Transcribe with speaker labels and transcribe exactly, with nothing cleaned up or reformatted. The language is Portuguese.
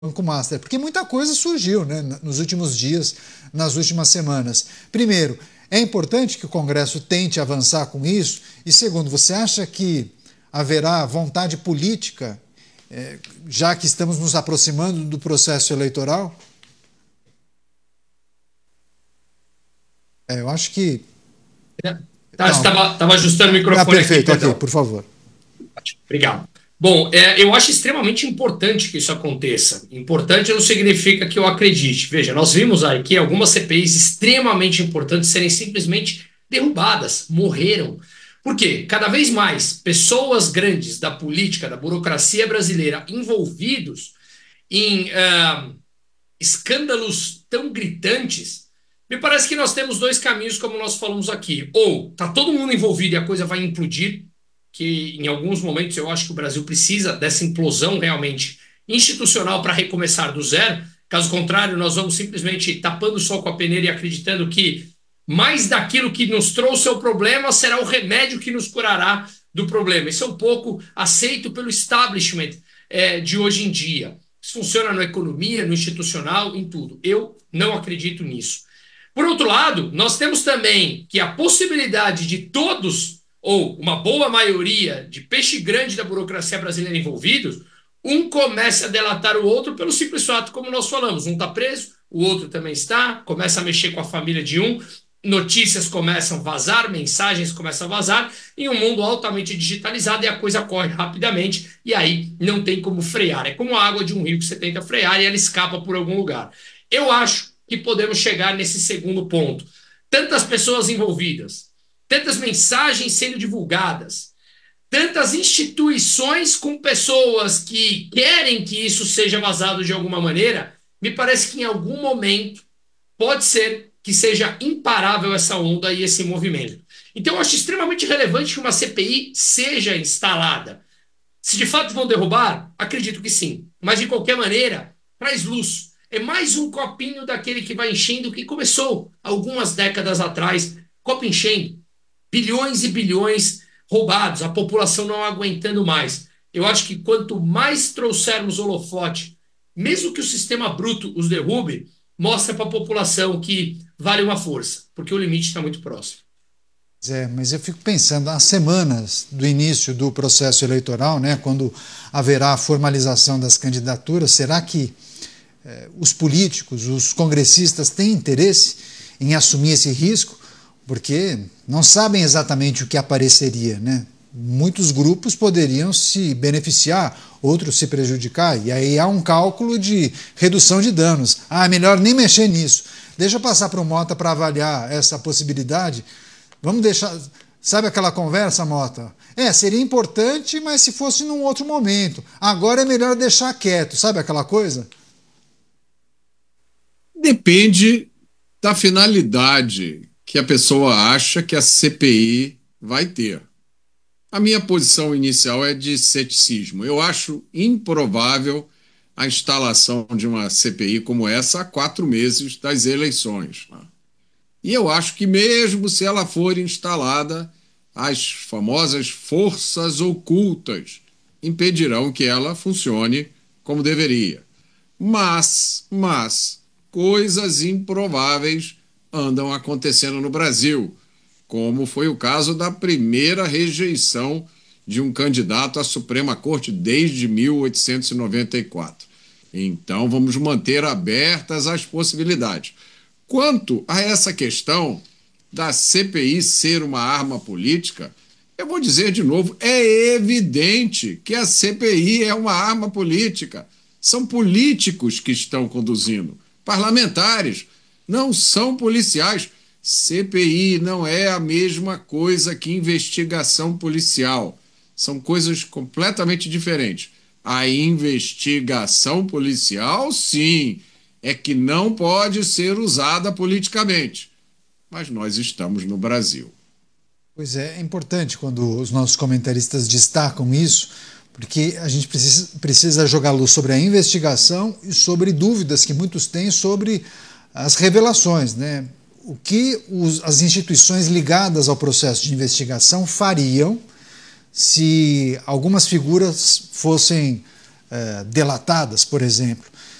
Speaker 1: Banco Master, porque muita coisa surgiu, né, nos últimos dias, nas últimas semanas. Primeiro, é importante que o Congresso tente avançar com isso, e segundo, você acha que haverá vontade política, é, já que estamos nos aproximando do processo eleitoral? É, eu acho que...
Speaker 2: Tá, estava ajustando o
Speaker 1: Ah,
Speaker 2: microfone aqui,
Speaker 1: perfeito,
Speaker 2: perdão.
Speaker 1: ok, por favor.
Speaker 2: Obrigado. Bom, é, eu acho extremamente importante que isso aconteça. Importante não significa que eu acredite. Veja, nós vimos aqui algumas C P Is extremamente importantes serem simplesmente derrubadas, morreram. Por quê? Cada vez mais pessoas grandes da política, da burocracia brasileira envolvidos em uh, escândalos tão gritantes. Me parece que nós temos dois caminhos, como nós falamos aqui. Ou está todo mundo envolvido e a coisa vai implodir, que em alguns momentos eu acho que o Brasil precisa dessa implosão realmente institucional para recomeçar do zero. Caso contrário, nós vamos simplesmente tapando o sol com a peneira e acreditando que mais daquilo que nos trouxe o problema será o remédio que nos curará do problema. Isso é um pouco aceito pelo establishment é, de hoje em dia. Isso funciona na economia, no institucional, em tudo. Eu não acredito nisso. Por outro lado, nós temos também que a possibilidade de todos, ou uma boa maioria de peixe grande da burocracia brasileira envolvidos, um comece a delatar o outro pelo simples fato, como nós falamos, um está preso, o outro também está, começa a mexer com a família de um, notícias começam a vazar, mensagens começam a vazar, em um mundo altamente digitalizado e a coisa corre rapidamente e aí não tem como frear. É como a água de um rio que você tenta frear e ela escapa por algum lugar. Eu acho que podemos chegar nesse segundo ponto. Tantas pessoas envolvidas, tantas mensagens sendo divulgadas, tantas instituições com pessoas que querem que isso seja vazado de alguma maneira, me parece que em algum momento pode ser que seja imparável essa onda e esse movimento. Então, eu acho extremamente relevante que uma C P I seja instalada. Se de fato vão derrubar, acredito que sim. Mas, de qualquer maneira, traz luz. É mais um copinho daquele que vai enchendo, que começou algumas décadas atrás, copo enchendo. Bilhões e bilhões roubados, a população não aguentando mais. Eu acho que quanto mais trouxermos holofote, mesmo que o sistema bruto os derrube, mostra para a população que vale uma força, porque o limite está muito próximo.
Speaker 1: É, mas eu fico pensando, há semanas do início do processo eleitoral, né, quando haverá a formalização das candidaturas, será que eh, os políticos, os congressistas têm interesse em assumir esse risco? Porque não sabem exatamente o que apareceria, né? Muitos grupos poderiam se beneficiar, outros se prejudicar, e aí há um cálculo de redução de danos. Ah, melhor nem mexer nisso. Deixa eu passar para o Mota para avaliar essa possibilidade. Vamos deixar... Sabe aquela conversa, Mota? É, seria importante, mas se fosse num outro momento. Agora é melhor deixar quieto. Sabe aquela coisa?
Speaker 3: Depende da finalidade que a pessoa acha que a C P I vai ter. A minha posição inicial é de ceticismo. Eu acho improvável a instalação de uma C P I como essa há quatro meses das eleições. E eu acho que mesmo se ela for instalada, as famosas forças ocultas impedirão que ela funcione como deveria. Mas, mas, coisas improváveis andam acontecendo no Brasil, como foi o caso da primeira rejeição de um candidato à Suprema Corte desde mil oitocentos e noventa e quatro. Então, vamos manter abertas as possibilidades. Quanto a essa questão da C P I ser uma arma política, eu vou dizer de novo, é evidente que a C P I é uma arma política. São políticos que estão conduzindo, parlamentares, não são policiais. C P I não é a mesma coisa que investigação policial. São coisas completamente diferentes. A investigação policial, sim, é que não pode ser usada politicamente. Mas nós estamos no Brasil.
Speaker 1: Pois é, é importante quando os nossos comentaristas destacam isso, porque a gente precisa, precisa jogar luz sobre a investigação e sobre dúvidas que muitos têm sobre as revelações, né? O que os, as instituições ligadas ao processo de investigação fariam se algumas figuras fossem eh, delatadas, por exemplo.